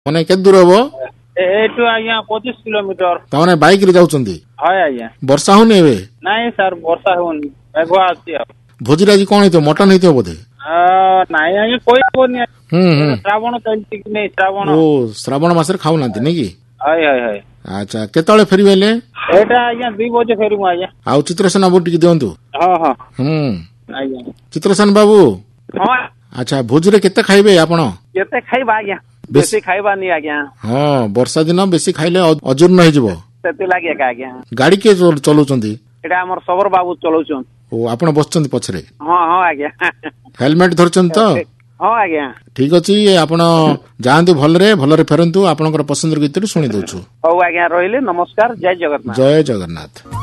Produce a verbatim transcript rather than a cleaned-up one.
ମାନେ କେତେ ଦୂର ହବ? ଏଠୁ ଆଜ୍ଞା ପଚିଶ କିଲୋମିଟର। ତାମାନେ ବାଇକ ରେ ଯାଉଛନ୍ତି? ହଁ ଆଜ୍ଞା। ବର୍ଷା ହଉନି ଏବେ? ନାଇଁ ସାର୍ ବର୍ଷା ହଉନି, ମେଘୁଆ ଅଛି ଆଉ। ଭୋଜିରେ ଆଜି କଣ ହେଇଥିବ? ମଟନ ହେଇଥିବ ବୋଧେ? ନାଇଁ ଆଜ୍ଞା କହିହବନି, ହୁଁ ହୁଁ ଶ୍ରାବଣ ଚାଲିଛି କି ନାଇଁ ଶ୍ରାବଣ। ଓ ଶ୍ରାବଣ ମାସରେ ଖାଉନାହାନ୍ତି ନାଇଁ କି? ହଇ ହଇ ହଇ। ଆଚ୍ଛା କେତେବେଳେ ଫେରିବେ ହେଲେ? ଏଇଟା ଆଜ୍ଞା ଦୁଇ ବଜେ ଫେରିବୁ ଆଜ୍ଞା। ଆଉ ଚିତ୍ରସେନ ବାବୁ ଟିକେ ଦିଅନ୍ତୁ। ହଁ ହଁ ହୁଁ ଆଜ୍ଞା। ଚିତ୍ରସେନ ବାବୁ, ହଁ ଆଚ୍ଛା ଭୋଜିରେ କେତେ ଖାଇବେ ଆପଣ? କେତେ ଖାଇବା ଆଜ୍ଞା, ବେଶୀ ଖାଇବାନି ଆଜ୍ଞା। ହଁ ବର୍ଷା ଦିନ ବେଶୀ ଖାଇଲେ ଅଜୀର୍ଣ୍ଣ ହେଇଯିବ, ସେଥିଲାଗି ଏକା ଆଜ୍ଞା। ଗାଡି କିଏ ଚଲାଉଛନ୍ତି? ଏଇଟା ଆମର ସବର ବାବୁ ଚଲାଉଛନ୍ତି। ଓ ଆପଣ ବସୁଛନ୍ତି ପଛରେ? ହଁ ହଁ ଆଜ୍ଞା। ହେଲମେଟ ଧରିଛନ୍ତି ତ? ହଁ ଆଜ୍ଞା। ଠିକ ଅଛି, ଆପଣ ଯାଆନ୍ତୁ ଭଲରେ, ଭଲରେ ଫେରନ୍ତୁ। ଆପଣଙ୍କର ପସନ୍ଦର ଗୀତଟି ଶୁଣି ଦଉଛୁ। ହଉ ଆଜ୍ଞା, ରହିଲି, ନମସ୍କାର, ଜୟ ଜଗନ୍ନାଥ। ଜୟ ଜଗନ୍ନାଥ।